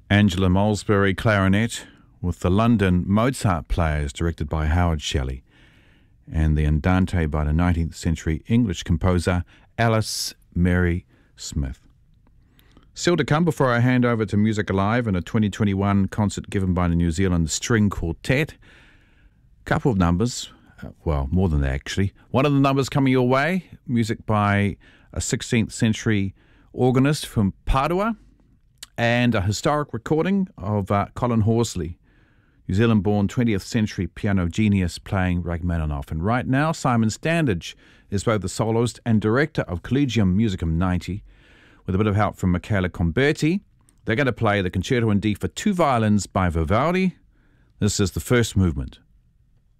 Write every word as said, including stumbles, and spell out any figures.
Angela Molesbury clarinet with the London Mozart Players directed by Howard Shelley, and the Andante by the nineteenth century English composer Alice Mary Smith. Still to come before I hand over to Music Alive and a twenty twenty-one concert given by the New Zealand String Quartet. Couple of numbers, uh, well, more than that actually. One of the numbers coming your way, music by a sixteenth century organist from Padua, and a historic recording of uh, Colin Horsley, New Zealand-born twentieth century piano genius playing Rachmaninoff. And right now, Simon Standage is both the soloist and director of Collegium Musicum ninety, with a bit of help from Michela Conberti. They're going to play the Concerto in D for two violins by Vivaldi. This is the first movement.